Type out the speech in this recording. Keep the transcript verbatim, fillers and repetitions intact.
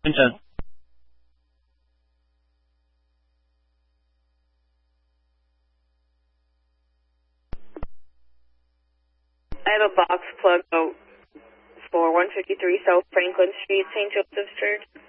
Vincent. I have a box plug out for one fifty-three South Franklin Street, Saint Joseph's Church.